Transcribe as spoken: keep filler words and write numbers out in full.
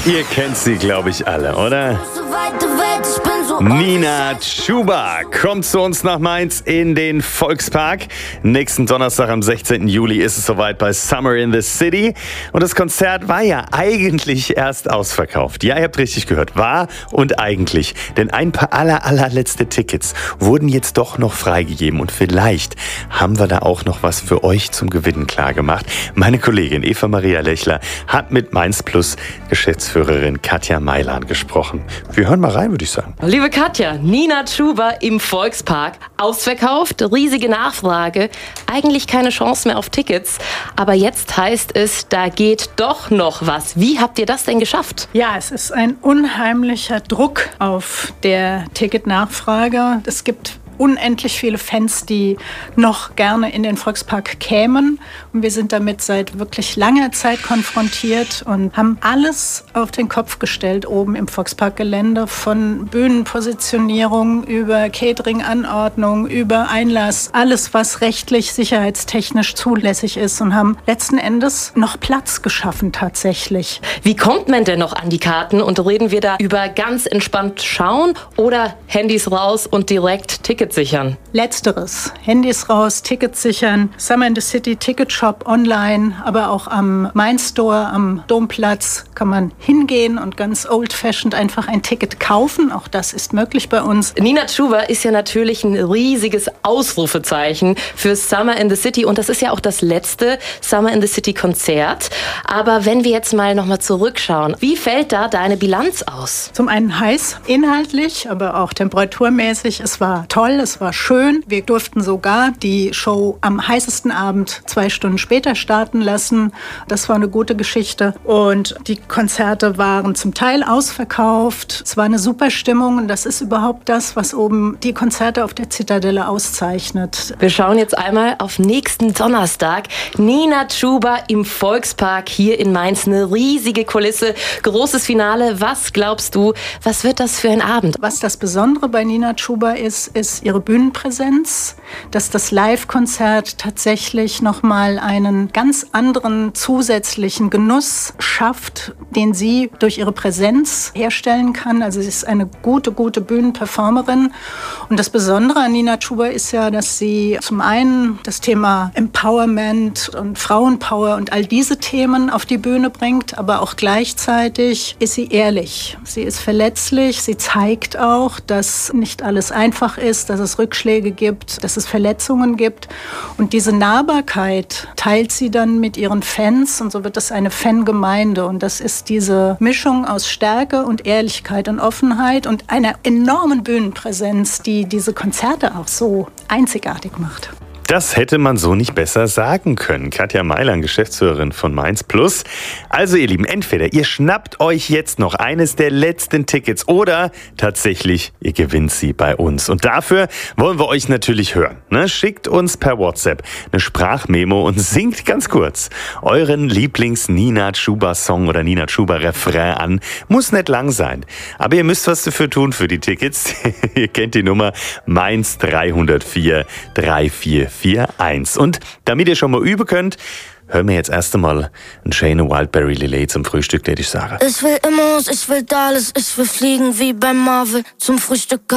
Ihr kennt sie, glaube ich, alle, oder? Nina Chuba kommt zu uns nach Mainz in den Volkspark. Nächsten Donnerstag am sechzehnten Juli ist es soweit bei Summer in the City. Und das Konzert war ja eigentlich erst ausverkauft. Ja, ihr habt richtig gehört. War und eigentlich. Denn ein paar aller, allerletzte Tickets wurden jetzt doch noch freigegeben. Und vielleicht haben wir da auch noch was für euch zum Gewinnen klar gemacht. Meine Kollegin Eva Maria Lechler hat mit Mainz Plus Geschäftsführerin Katja Mailan gesprochen. Wir hören mal rein, würde ich sagen. Liebe Katja, Nina Chuba im Volkspark. Ausverkauft, riesige Nachfrage. Eigentlich keine Chance mehr auf Tickets. Aber jetzt heißt es, da geht doch noch was. Wie habt ihr das denn geschafft? Ja, es ist ein unheimlicher Druck auf der Ticketnachfrage. Es gibt unendlich viele Fans, die noch gerne in den Volkspark kämen. Und wir sind damit seit wirklich langer Zeit konfrontiert und haben alles auf den Kopf gestellt oben im Volksparkgelände, von Bühnenpositionierung über Catering-Anordnung, über Einlass, alles, was rechtlich, sicherheitstechnisch zulässig ist, und haben letzten Endes noch Platz geschaffen tatsächlich. Wie kommt man denn noch an die Karten? Und reden wir da über ganz entspannt schauen oder Handys raus und direkt Tickets sichern? Letzteres. Handys raus, Tickets sichern. Summer in the City Ticket Shop online, aber auch am Mainz Store, am Domplatz kann man hingehen und ganz old-fashioned einfach ein Ticket kaufen. Auch das ist möglich bei uns. Nina Chuba ist ja natürlich ein riesiges Ausrufezeichen für Summer in the City. Und das ist ja auch das letzte Summer in the City Konzert. Aber wenn wir jetzt mal nochmal zurückschauen, wie fällt da deine Bilanz aus? Zum einen heiß, inhaltlich, aber auch temperaturmäßig. Es war toll. Es war schön. Wir durften sogar die Show am heißesten Abend zwei Stunden später starten lassen. Das war eine gute Geschichte. Und die Konzerte waren zum Teil ausverkauft. Es war eine super Stimmung. Und das ist überhaupt das, was oben die Konzerte auf der Zitadelle auszeichnet. Wir schauen jetzt einmal auf nächsten Donnerstag. Nina Chuba im Volkspark hier in Mainz. Eine riesige Kulisse. Großes Finale. Was glaubst du, was wird das für ein Abend? Was das Besondere bei Nina Chuba ist, ist ihre Bühnenpräsenz, dass das Live-Konzert tatsächlich nochmal einen ganz anderen zusätzlichen Genuss schafft, den sie durch ihre Präsenz herstellen kann. Also sie ist eine gute, gute Bühnenperformerin. Und das Besondere an Nina Chuba ist ja, dass sie zum einen das Thema Empowerment und Frauenpower und all diese Themen auf die Bühne bringt, aber auch gleichzeitig ist sie ehrlich. Sie ist verletzlich, sie zeigt auch, dass nicht alles einfach ist, dass es Rückschläge gibt, dass es Verletzungen gibt. Und diese Nahbarkeit teilt sie dann mit ihren Fans, und so wird es eine Fangemeinde. Und das ist diese Mischung aus Stärke und Ehrlichkeit und Offenheit und einer enormen Bühnenpräsenz, die diese Konzerte auch so einzigartig macht. Das hätte man so nicht besser sagen können. Katja Mailan, Geschäftsführerin von Mainz Plus. Also ihr Lieben, entweder ihr schnappt euch jetzt noch eines der letzten Tickets oder tatsächlich, ihr gewinnt sie bei uns. Und dafür wollen wir euch natürlich hören. Ne? Schickt uns per WhatsApp eine Sprachmemo und singt ganz kurz euren Lieblings-Nina Chuba-Song oder Nina Chuba-Refrain an. Muss nicht lang sein. Aber ihr müsst was dafür tun für die Tickets. Ihr kennt die Nummer Mainz drei null vier drei vier vier eins. Und damit ihr schon mal üben könnt, hören wir jetzt erst einmal einen schönen Wildberry Lillet zum Frühstück, würde ich sagen. Ich will Immos, ich will Dallas, ich will fliegen wie beim Marvel zum Frühstück.